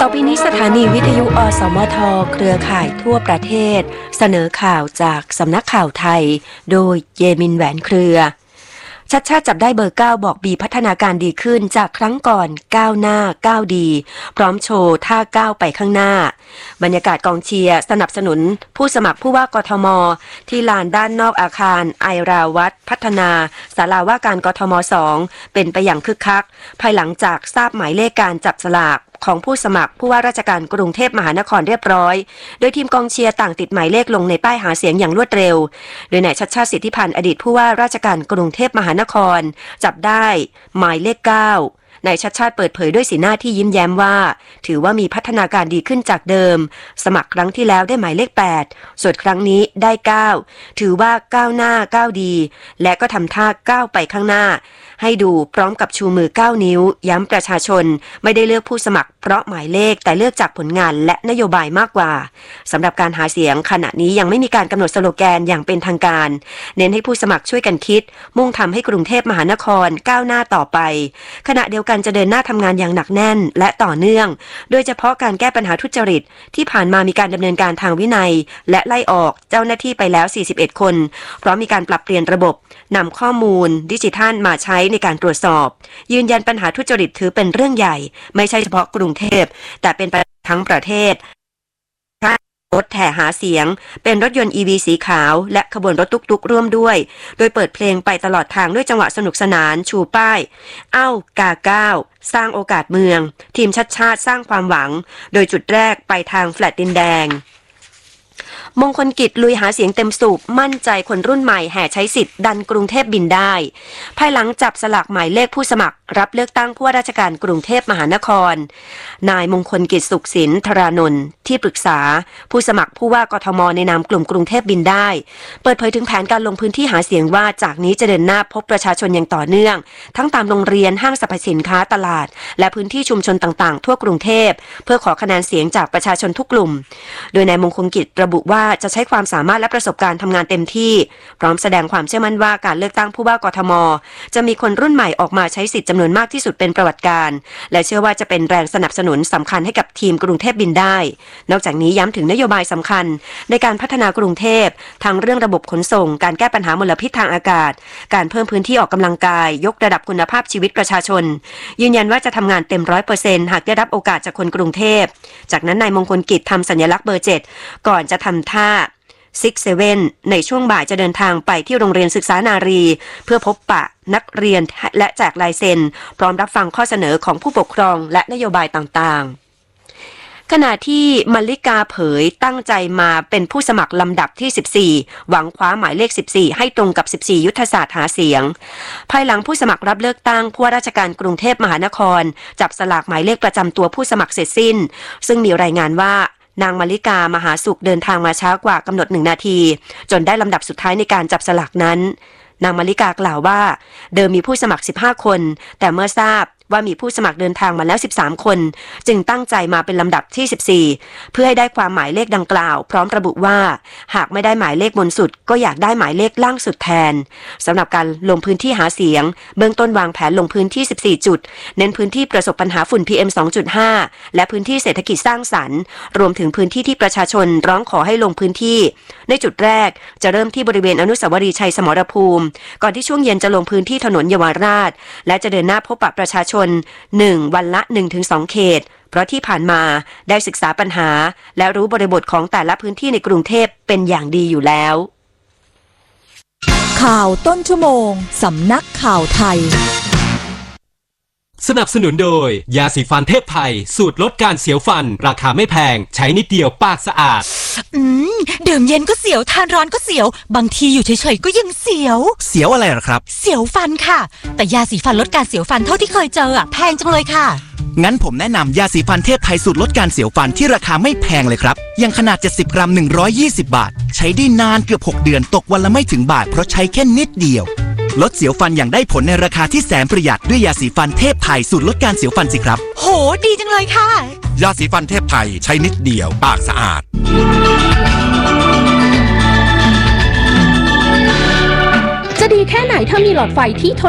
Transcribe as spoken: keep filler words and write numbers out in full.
อปีนี้สถานีวิทยุอสมทเครือข่ายทั่วประเทศเสนอข่าวจากสำนักข่าวไทยโดยเยมินแหวนเครือชัดชาติจับได้เบอร์เก้าบอกบีพัฒนาการดีขึ้นจากครั้งก่อนก้าวหน้าก้าวดีพร้อมโชว์ท่าก้าวไปข้างหน้าบรรยากาศกองเชียร์สนับสนุนผู้สมัครผู้ว่ากทมที่ลานด้านนอกอาคารไอราวัฒน์พัฒนาศาลาว่าการกทมสองเป็นไปอย่างคึกคักภายหลังจากทราบหมายเลขการจับสลากของผู้สมัครผู้ว่าราชการกรุงเทพมหานครเรียบร้อยโดยทีมกองเชียร์ต่างติดหมายเลขลงในป้ายหาเสียงอย่างรวดเร็วโดยนายชัชชาติสิทธิพันธ์อดีตผู้ว่าราชการกรุงเทพมหานครจับได้หมายเลขเก้านายชัชชาติเปิดเผยด้วยสีหน้าที่ยิ้มแย้มว่าถือว่ามีพัฒนาการดีขึ้นจากเดิมสมัครครั้งที่แล้วได้หมายเลขแปดส่วนครั้งนี้ได้เก้าถือว่าก้าวหน้าก้าวดีและก็ทำท่าก้าวไปข้างหน้าให้ดูพร้อมกับชูมือเก้านิ้วย้ำประชาชนไม่ได้เลือกผู้สมัครเพราะหมายเลขแต่เลือกจากผลงานและนโยบายมากกว่าสำหรับการหาเสียงขณะนี้ยังไม่มีการกำหนดสโลแกนอย่างเป็นทางการเน้นให้ผู้สมัครช่วยกันคิดมุ่งทำให้กรุงเทพมหานครก้าวหน้าต่อไปขณะเดียวกันจะเดินหน้าทำงานอย่างหนักแน่นและต่อเนื่องโดยเฉพาะการแก้ปัญหาทุจริตที่ผ่านมามีการดำเนินการทางวินัยและไล่ออกเจ้าหน้าที่ไปแล้วสี่สิบเอ็ดคนพร้อมมีการปรับเปลี่ยนระบบนำข้อมูลดิจิทัลมาใช้ในการตรวจสอบยืนยันปัญหาทุจริตถือเป็นเรื่องใหญ่ไม่ใช่เฉพาะกรุงเทพแต่เป็นไปทั้งประเทศรถแห่หาเสียงเป็นรถยนต์ อี วี สีขาวและขบวนรถตุ๊กๆร่วมด้วยโดยเปิดเพลงไปตลอดทางด้วยจังหวะสนุกสนานชูป้ายเอ้ากาก้าวสร้างโอกาสเมืองทีมชัดชาติสร้างความหวังโดยจุดแรกไปทางแฟลตดินแดงมงคลกิจลุยหาเสียงเต็มสูบมั่นใจคนรุ่นใหม่แห่ใช้สิทธิ์ดันกรุงเทพบินได้ภายหลังจับสลากหมายเลขผู้สมัครรับเลือกตั้งผู้ว่าราชการกรุงเทพมหานครนายมงคลกิจสุขสินธารานนท์ที่ปรึกษาผู้สมัครผู้ว่ากทมในนามกลุ่มกรุงเทพบินได้เปิดเผยถึงแผนการลงพื้นที่หาเสียงว่าจากนี้จะเดินหน้าพบประชาชนอย่างต่อเนื่องทั้งตามโรงเรียนห้างสรรพสินค้าตลาดและพื้นที่ชุมชนต่างๆทั่วกรุงเทพเพื่อขอคะแนนเสียงจากประชาชนทุกกลุ่มโดยนายมงคลกิจระบุว่าจะใช้ความสามารถและประสบการณ์ทำงานเต็มที่พร้อมแสดงความเชื่อมั่นว่าการเลือกตั้งผู้ว่ากทมจะมีคนรุ่นใหม่ออกมาใช้สิทธิ์จำนวนมากที่สุดเป็นประวัติการและเชื่อว่าจะเป็นแรงสนับสนุนสำคัญให้กับทีมกรุงเทพบินได้นอกจากนี้ย้ำถึงนโยบายสำคัญในการพัฒนากรุงเทพทั้งเรื่องระบบขนส่งการแก้ปัญหามลพิษทางอากาศการเพิ่มพื้นที่ออกกำลังกายยกระดับคุณภาพชีวิตประชาชนยืนยันว่าจะทำงานเต็ม ร้อยเปอร์เซ็นต์ หากได้รับโอกาสจากคนกรุงเทพจากนั้นนายมงคลกิจทำสัญลักษณ์เบอร์เจ็ดก่อนจะทำท่าซิกเซเว่นในช่วงบ่ายจะเดินทางไปที่โรงเรียนศึกษานารีเพื่อพบปะนักเรียนและแจกลายเซ็นพร้อมรับฟังข้อเสนอของผู้ปกครองและนโยบายต่างๆขณะที่มัลลิกาเผยตั้งใจมาเป็นผู้สมัครลำดับที่สิบสี่หวังคว้าหมายเลขสิบสี่ให้ตรงกับสิบสี่ยุทธศาสตร์หาเสียงภายหลังผู้สมัครรับเลือกตั้งผู้ว่าราชการกรุงเทพมหานครจับสลากหมายเลขประจำตัวผู้สมัครเสร็จสิ้นซึ่งมีรายงานว่านางมาริกามหาสุขเดินทางมาช้ากว่ากำหนดหนึ่งนาทีจนได้ลำดับสุดท้ายในการจับสลากนั้นนางมาริกากล่าวว่าเดิมมีผู้สมัครสิบห้าคนแต่เมื่อทราบว่ามีผู้สมัครเดินทางมาแล้วสิบสามคนจึงตั้งใจมาเป็นลำดับที่สิบสี่เพื่อให้ได้ความหมายเลขดังกล่าวพร้อมระบุว่าหากไม่ได้หมายเลขบนสุดก็อยากได้หมายเลขล่างสุดแทนสำหรับการลงพื้นที่หาเสียงเบื้องต้นวางแผนลงพื้นที่สิบสี่จุดเน้นพื้นที่ประสบปัญหาฝุ่น พี เอ็ม สองจุดห้า และพื้นที่เศรษฐกิจสร้างสรรค์รวมถึงพื้นที่ที่ประชาชนร้องขอให้ลงพื้นที่ในจุดแรกจะเริ่มที่บริเวณอนุสาวรีย์ชัยสมรภูมิก่อนที่ช่วงเย็นจะลงพื้นที่ถนนเยาวราชและจะเดินหน้าพบปะประชาชนหนึ่งวันละ หนึ่งถึงสอง เขตเพราะที่ผ่านมาได้ศึกษาปัญหาและรู้บริบทของแต่ละพื้นที่ในกรุงเทพเป็นอย่างดีอยู่แล้วข่าวต้นชั่วโมงสำนักข่าวไทยสนับสนุนโดยยาสีฟันเทพไทยสูตรลดการเสียวฟันราคาไม่แพงใช้นิดเดียวปากสะอาดอืมดื่มเย็นก็เสียวทานร้อนก็เสียวบางทีอยู่เฉยๆก็ยังเสียวเสียวอะไรหรอครับเสียวฟันค่ะแต่ยาสีฟันลดการเสียวฟันเท่าที่เคยเจออ่ะแพงจังเลยค่ะงั้นผมแนะนำยาสีฟันเทพไทยสูตรลดการเสียวฟันที่ราคาไม่แพงเลยครับยังขนาดเจ็ดสิบกรัมหนึ่งร้อยยี่สิบบาทใช้ได้นานเกือบหกเดือนตกวันละไม่ถึงบาทเพราะใช้แค่นิดเดียวลดเสียวฟันอย่างได้ผลในราคาที่แสนประหยัดด้วยยาสีฟันเทพไทยสูตรลดการเสียวฟันสิครับโหดีจังเลยค่ะยาสีฟันเทพไทยใช้นิดเดียวปากสะอาดจะดีแค่ไหนถ้ามีหลอดไฟที่ทน